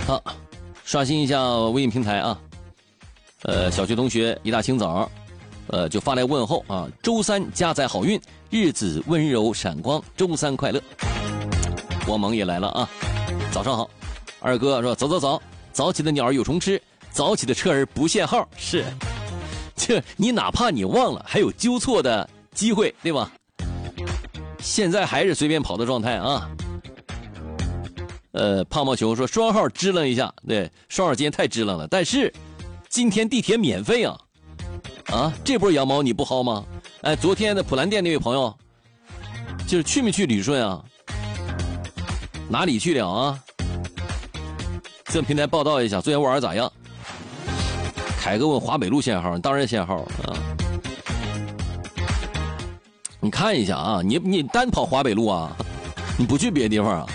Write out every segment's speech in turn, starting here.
好，刷新一下微信平台啊。小学同学一大清早，就发来问候啊，周三家财好运，日子温柔闪光，周三快乐。光萌也来了啊，早上好。二哥说走，早起的鸟儿有虫吃，早起的车儿不限号。是，这你哪怕你忘了，还有纠错的机会，对吧？现在还是随便跑的状态啊。胖毛球说双号支棱一下，对，双号今天太支棱了，但是今天地铁免费啊！啊，这波羊毛你不薅吗？哎，昨天的普兰店那位朋友，就是去没去旅顺啊？哪里去了啊？这平台报道一下，昨天玩咋样？凯哥问华北路限号，当然限号啊！你看一下啊，你单跑华北路啊，你不去别的地方啊？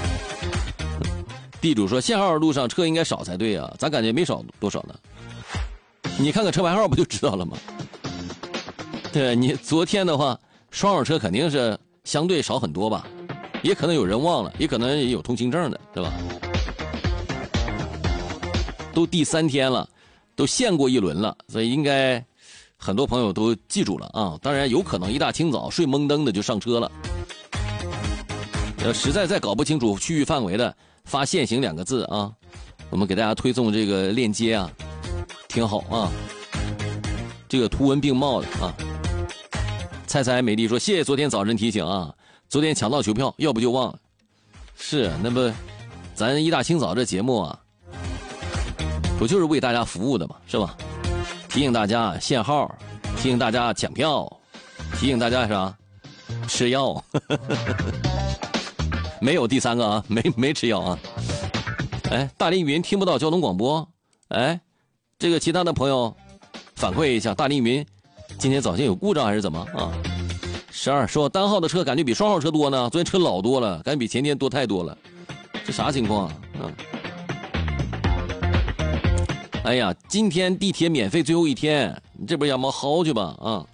地主说限号路上车应该少才对啊，咱感觉没少多少呢。你看看车牌号不就知道了吗？对，你昨天的话，双号车肯定是相对少很多吧，也可能有人忘了，也可能也有通行证的，对吧？都第3天了，都限过一轮了，所以应该很多朋友都记住了啊。当然有可能一大清早睡蒙登的就上车了。实在再搞不清楚区域范围的，发限行2个字啊，我们给大家推送这个链接啊，挺好啊，这个图文并茂的啊。菜菜美丽说谢谢昨天早晨提醒啊，昨天抢到球票，要不就忘了。是，那么咱一大清早这节目啊，不就是为大家服务的嘛，是吧？提醒大家限号，提醒大家抢票，提醒大家啥？吃药。没有第3个啊，没吃药啊。哎，大连语音听不到交通广播，哎，这个其他的朋友反馈一下，大连语音今天早先有故障还是怎么啊？12说单号的车感觉比双号车多呢，昨天车老多了，感觉比前天多太多了，这啥情况啊？哎呀，今天地铁免费最后一天，你这边羊毛薅去吧啊！